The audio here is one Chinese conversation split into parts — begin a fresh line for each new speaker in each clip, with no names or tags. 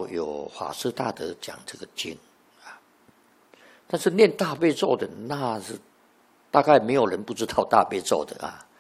道有法师大德讲这个经啊，但是念大悲咒的那是大概没有人不知道大悲咒的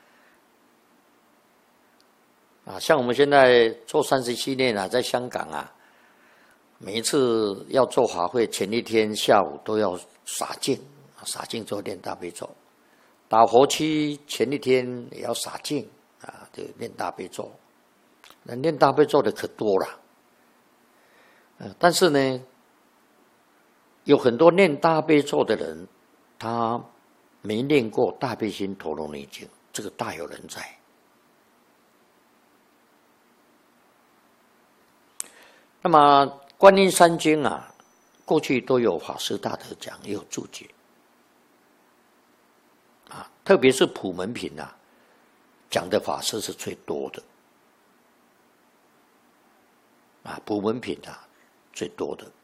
像我们现在做37念在香港每一次要做法会前一天下午都要洒净之后念大悲咒，打佛七前一天也要洒净就念大悲咒。那念大悲咒的可多了，但是呢，有很多念大悲咒的人，他没念过大悲心陀罗尼经，这个大有人在。那么观音山经过去都有法师大德讲，也有注解特别是普门品讲的法师是最多的普门品最多的。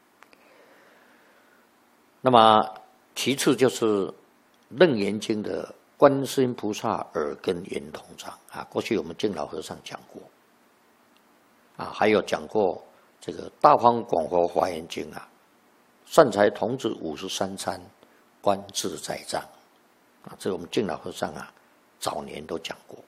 那么其次就是楞严经的观世音菩萨耳根圆通章过去我们净老和尚讲过还有讲过这个大方广佛华严经善财童子53参观自在藏这我们净老和尚早年都讲过。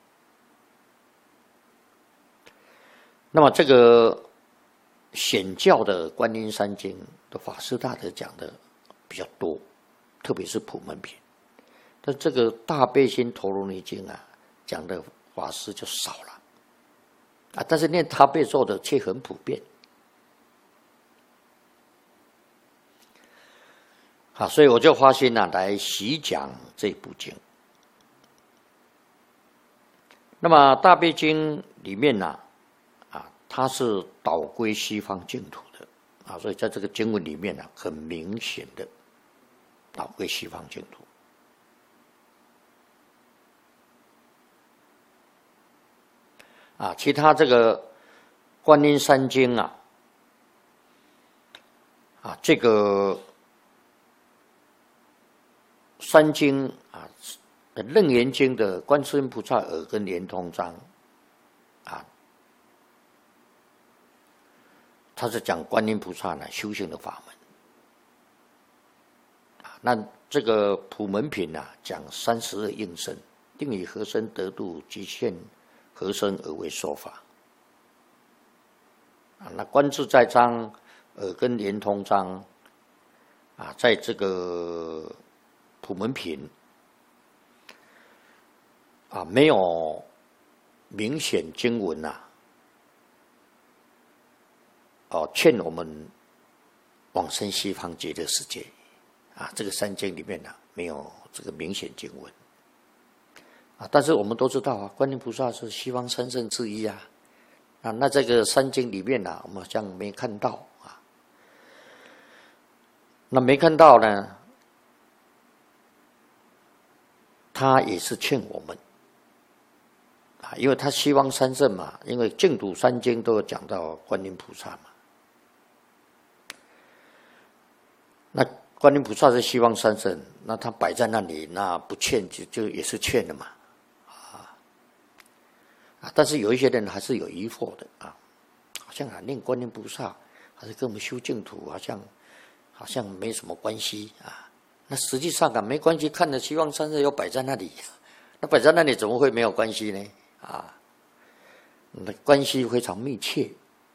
那么这个显教的观音山经的法师大德讲的比较多，特别是普门品。但这个大悲心陀罗尼经讲的法师就少了但是念大悲咒的却很普遍所以我就发心来习讲这部经。那么大悲经里面它是导归西方净土的所以在这个经文里面很明显的导归西方净土。其他这个观音山经这个山经楞严经的观世音菩萨耳根圆通章它是讲观音菩萨修行的法门那这个普门品讲32应身，定以何身得度，即现何身而为说法那观自在章耳根圆通章在这个普门品没有明显经文劝我们往生西方极乐世界这个三经里面没有这个明显经文但是我们都知道观音菩萨是西方三圣之一那这个三经里面我们好像没看到那没看到呢，他也是劝我们因为他西方三圣嘛，因为净土三经都有讲到观音菩萨嘛。那观音菩萨是西方三圣，那他摆在那里，那不劝就也是劝的嘛。但是有一些人还是有疑惑的好像念观音菩萨还是跟我们修净土好像没什么关系那实际上没关系，看着西方三圣又摆在那里，那摆在那里怎么会没有关系呢？那关系非常密切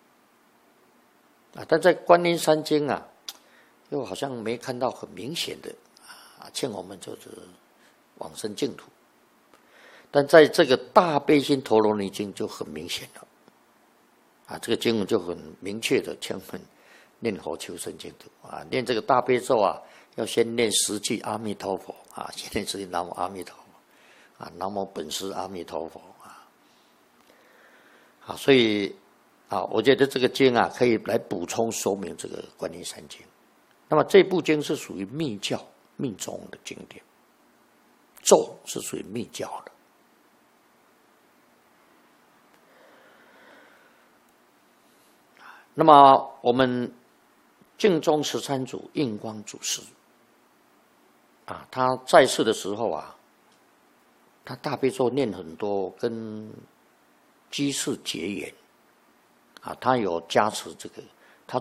但在观音山经又好像没看到很明显的劝我们就是往生净土。但在这个大悲心陀罗尼经就很明显了这个经文就很明确的劝我们念佛求生净土念这个大悲咒要先念10句阿弥陀佛先念10句南无阿弥陀佛南无本师阿弥陀佛所以我觉得这个经可以来补充说明这个观音山经。那么这部经是属于密教密宗的经典，咒是属于密教的。那么我们净宗13祖印光祖师他在世的时候他大悲咒念很多，跟居士结缘他有加持这个